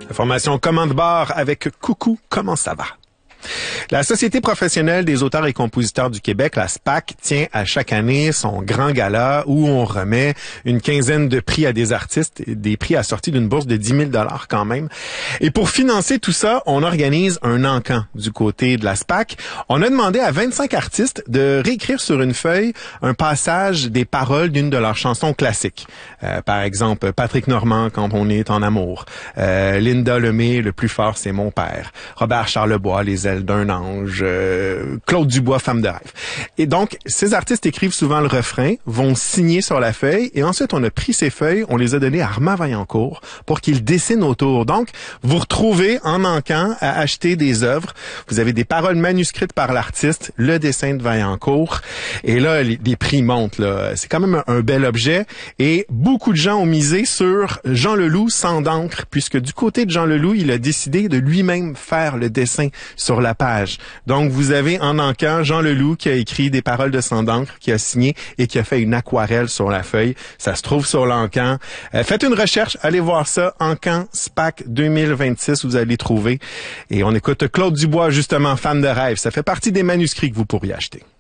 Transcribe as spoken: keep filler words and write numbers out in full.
La formation Commande Bar avec Coucou, comment ça va? La Société professionnelle des auteurs et compositeurs du Québec, la S P A C, tient à chaque année son grand gala où on remet une quinzaine de prix à des artistes, des prix assortis d'une bourse de dix mille dollars quand même. Et pour financer tout ça, on organise un encan du côté de la S P A C. On a demandé à vingt-cinq artistes de réécrire sur une feuille un passage des paroles d'une de leurs chansons classiques. Euh, par exemple, Patrick Normand, Quand on est en amour. Euh, Linda Lemay, Le plus fort, c'est mon père. Robert Charlebois, Les ailes d'un ange, euh, Claude Dubois, Femme de rêve. Et donc, ces artistes écrivent souvent le refrain, vont signer sur la feuille, et ensuite on a pris ces feuilles, on les a données à Armand Vaillancourt pour qu'il dessine autour. Donc, vous retrouvez en encan à acheter des œuvres. Vous avez des paroles manuscrites par l'artiste, le dessin de Vaillancourt, et là, les, les prix montent. Là. C'est quand même un, un bel objet, et beaucoup de gens ont misé sur Jean Leloup sans d'encre, puisque du côté de Jean Leloup, il a décidé de lui-même faire le dessin sur la page. Donc, vous avez en encan Jean Leloup qui a écrit des paroles de sang d'encre, qui a signé et qui a fait une aquarelle sur la feuille. Ça se trouve sur l'encan. Euh, faites une recherche, allez voir ça. Encan S P A C deux mille vingt-six, vous allez trouver. Et on écoute Claude Dubois, justement, Femme de rêve. Ça fait partie des manuscrits que vous pourriez acheter.